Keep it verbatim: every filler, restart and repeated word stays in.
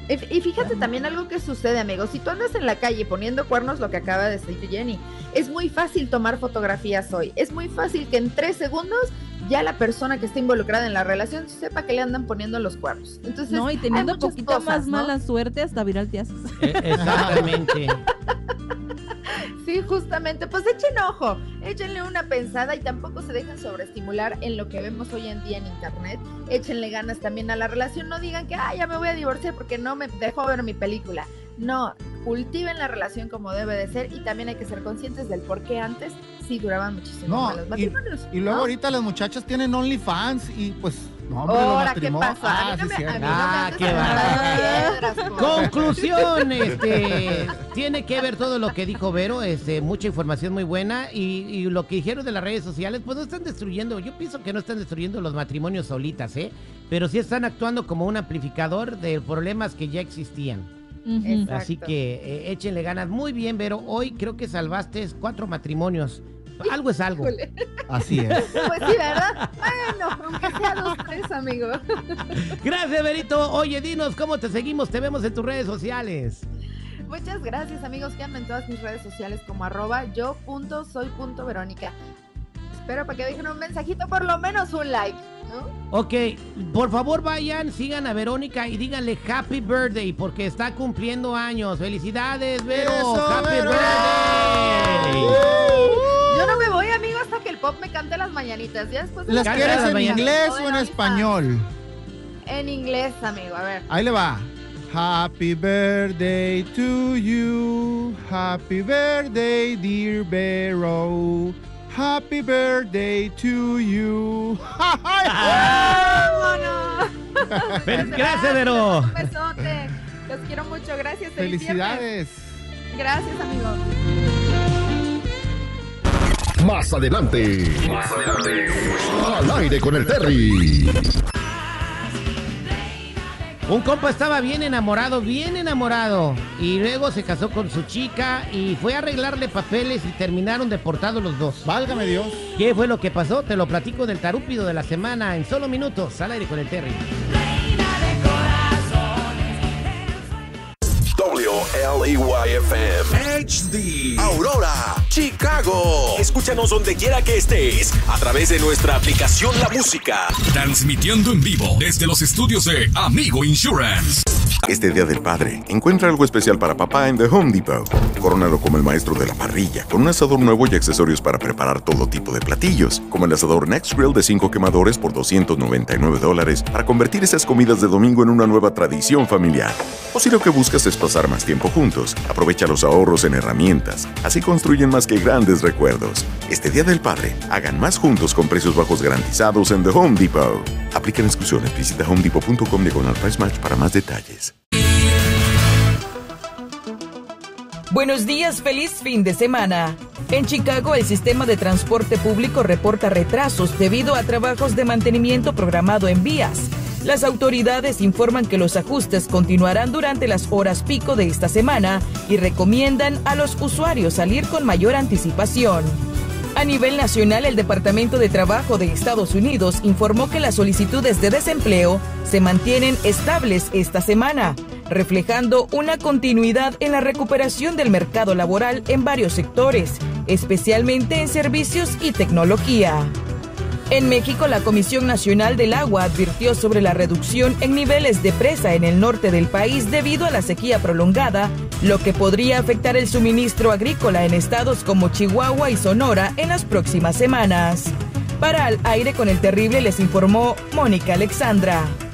Y fíjate también algo que sucede, amigos. Si tú andas en la calle poniendo cuernos, lo que acaba de decir Jenny, es muy fácil tomar fotografías hoy. Es muy fácil que en tres segundos ya la persona que está involucrada en la relación sepa que le andan poniendo los cuernos. Entonces, no, y teniendo un poquito cosas, más ¿no? mala suerte, hasta viral te haces. Eh, exactamente. Sí, justamente, pues echen ojo, échenle una pensada y tampoco se dejen sobreestimular en lo que vemos hoy en día en internet. Échenle ganas también a la relación, no digan que ah, ya me voy a divorciar porque no me dejó ver mi película. No, cultiven la relación como debe de ser y también hay que ser conscientes del por qué antes sí duraban muchísimo no, más los matrimonios. Y, y luego ¿no? ahorita las muchachas tienen OnlyFans y pues... No, hombre, ahora, ¿qué pasó? Ah, a mí no sí, me, a mí ah, no qué piedras, conclusión, este, tiene que ver todo lo que dijo Vero, este, mucha información muy buena y, y lo que dijeron de las redes sociales, pues no están destruyendo, yo pienso que no están destruyendo los matrimonios solitas, ¿eh? Pero sí están actuando como un amplificador de problemas que ya existían. Uh-huh. Así que eh, échenle ganas. Muy bien, Vero, hoy creo que salvaste cuatro matrimonios. Algo es algo. Así es. Pues sí, ¿verdad? Bueno, aunque sea dos, tres, amigo. Gracias, Verito. Oye, dinos, ¿cómo te seguimos? Te vemos en tus redes sociales. Muchas gracias, amigos. Quédame en todas mis redes sociales como arroba yo punto soy punto verónica. Espero para que dejen un mensajito, por lo menos un like, ¿no? Ok, por favor vayan, sigan a Verónica y díganle Happy Birthday porque está cumpliendo años. ¡Felicidades, Vero! ¡Eso, ¡Happy Vero! Birthday! Yo no me voy, amigo, hasta que el pop me cante las mañanitas. ¿Ya después de ¿Las quieres en inglés o en no, español? En inglés, amigo, a ver. Ahí le va. Happy birthday to you. Happy birthday, dear Vero. Happy birthday to you. ¡Vámonos! Gracias, Vero. Un besote. Los quiero mucho. Gracias. Felicidades. Gracias, amigo. Más adelante. Más adelante. Al aire con el Terry. Un compa estaba bien enamorado, bien enamorado. Y luego se casó con su chica y fue a arreglarle papeles y terminaron deportados los dos. Válgame Dios. ¿Qué fue lo que pasó? Te lo platico del tarúpido de la semana en solo minutos. Al aire con el Terry. W L E Y F M H D Aurora, Chicago. Escúchanos donde quiera que estés a través de nuestra aplicación La Música. Transmitiendo en vivo desde los estudios de Amigo Insurance. Este Día del Padre, encuentra algo especial para papá en The Home Depot. Corónalo como el maestro de la parrilla, con un asador nuevo y accesorios para preparar todo tipo de platillos, como el asador Next Grill de cinco quemadores por doscientos noventa y nueve dólares, para convertir esas comidas de domingo en una nueva tradición familiar. O si lo que buscas es pasar más tiempo juntos, aprovecha los ahorros en herramientas. Así construyen más que grandes recuerdos. Este Día del Padre, hagan más juntos con precios bajos garantizados en The Home Depot. Aplican exclusiones. Visita home depot punto com diagonal price match para más detalles. Buenos días, feliz fin de semana. En Chicago, el sistema de transporte público reporta retrasos debido a trabajos de mantenimiento programado en vías. Las autoridades informan que los ajustes continuarán durante las horas pico de esta semana y recomiendan a los usuarios salir con mayor anticipación. A nivel nacional, el Departamento de Trabajo de Estados Unidos informó que las solicitudes de desempleo se mantienen estables esta semana, reflejando una continuidad en la recuperación del mercado laboral en varios sectores, especialmente en servicios y tecnología. En México, la Comisión Nacional del Agua advirtió sobre la reducción en niveles de presa en el norte del país debido a la sequía prolongada, lo que podría afectar el suministro agrícola en estados como Chihuahua y Sonora en las próximas semanas. Para Al Aire con el Terrible les informó Mónica Alexandra.